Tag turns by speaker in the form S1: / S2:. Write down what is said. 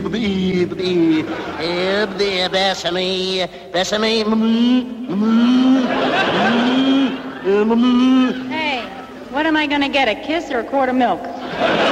S1: Hey, what am I going to get, a kiss or a quart of milk?